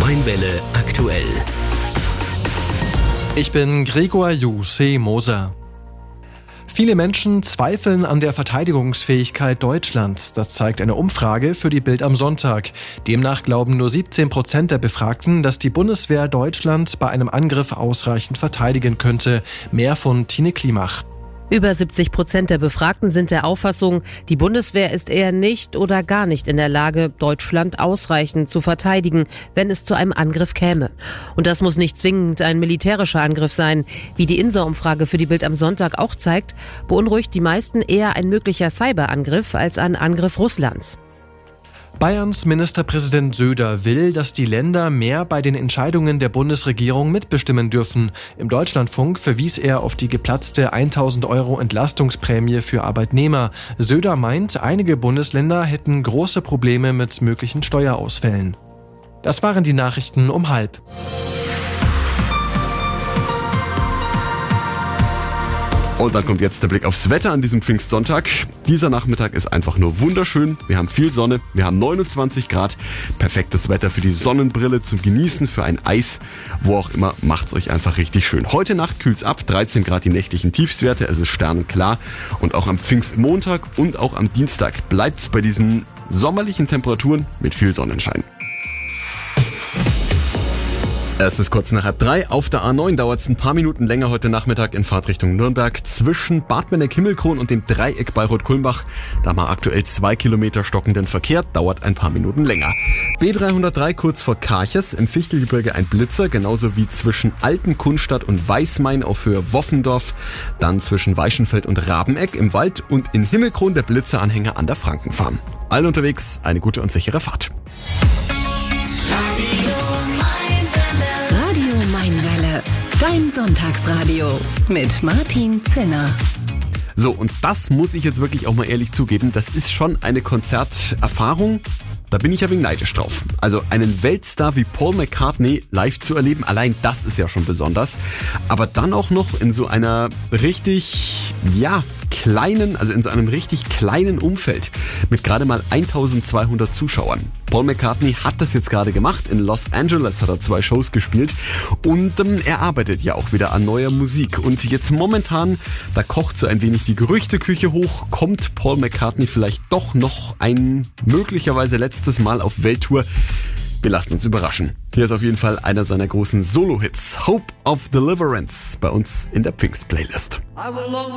Mainwelle aktuell. Ich bin Gregor Moser. Viele Menschen zweifeln an der Verteidigungsfähigkeit Deutschlands. Das zeigt eine Umfrage für die Bild am Sonntag. Demnach glauben nur 17% der Befragten, dass die Bundeswehr Deutschland bei einem Angriff ausreichend verteidigen könnte. Mehr von Tine Klimach. Über 70% der Befragten sind der Auffassung, die Bundeswehr ist eher nicht oder gar nicht in der Lage, Deutschland ausreichend zu verteidigen, wenn es zu einem Angriff käme. Und das muss nicht zwingend ein militärischer Angriff sein. Wie die INSA-Umfrage für die Bild am Sonntag auch zeigt, beunruhigt die meisten eher ein möglicher Cyberangriff als ein Angriff Russlands. Bayerns Ministerpräsident Söder will, dass die Länder mehr bei den Entscheidungen der Bundesregierung mitbestimmen dürfen. Im Deutschlandfunk verwies er auf die geplatzte 1.000 € Entlastungsprämie für Arbeitnehmer. Söder meint, einige Bundesländer hätten große Probleme mit möglichen Steuerausfällen. Das waren die Nachrichten um 12:30. Und dann kommt jetzt der Blick aufs Wetter an diesem Pfingstsonntag. Dieser Nachmittag ist einfach nur wunderschön. Wir haben viel Sonne, wir haben 29 Grad. Perfektes Wetter für die Sonnenbrille zum Genießen, für ein Eis. Wo auch immer, macht's euch einfach richtig schön. Heute Nacht kühlt's ab, 13 Grad die nächtlichen Tiefstwerte, es ist sternenklar. Und auch am Pfingstmontag und auch am Dienstag bleibt's bei diesen sommerlichen Temperaturen mit viel Sonnenschein. Es ist kurz nach 3. Auf der A9 dauert es ein paar Minuten länger heute Nachmittag in Fahrtrichtung Nürnberg zwischen Bad Benneck-Himmelkron und dem Dreieck Bayreuth-Kulmbach. Da mal aktuell 2 Kilometer stockenden Verkehr, dauert ein paar Minuten länger. B303 kurz vor Karches, im Fichtelgebirge ein Blitzer, genauso wie zwischen Altenkunstadt und Weißmain auf Höhe Woffendorf. Dann zwischen Weichenfeld und Rabeneck im Wald und in Himmelkron der Blitzeranhänger an der Frankenfarm. Allen unterwegs eine gute und sichere Fahrt. Mainwelle, dein Sonntagsradio mit Martin Zinner. So, und das muss ich jetzt wirklich auch mal ehrlich zugeben, das ist schon eine Konzerterfahrung. Da bin ich ja wenig neidisch drauf. Also einen Weltstar wie Paul McCartney live zu erleben, allein das ist ja schon besonders. Aber dann auch noch in so einer richtig, kleinen, also in so einem richtig kleinen Umfeld mit gerade mal 1200 Zuschauern. Paul McCartney hat das jetzt gerade gemacht. In Los Angeles hat er 2 Shows gespielt und er arbeitet ja auch wieder an neuer Musik. Und jetzt momentan, da kocht so ein wenig die Gerüchteküche hoch. Kommt Paul McCartney vielleicht doch noch ein möglicherweise letztes Mal auf Welttour? Wir lassen uns überraschen. Hier ist auf jeden Fall einer seiner großen Solo-Hits. Hope of Deliverance bei uns in der Pfingst-Playlist.